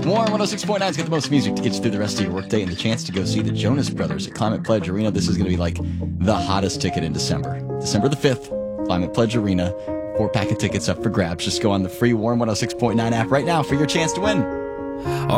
Warren 106.9's got the most music to get you through the rest of your workday and the chance to go see the Jonas Brothers at Climate Pledge Arena. This is going to be like the hottest ticket in December. December the 5th, Climate Pledge Arena. 4-pack of tickets up for grabs. Just go on the free Warren 106.9 app right now for your chance to win.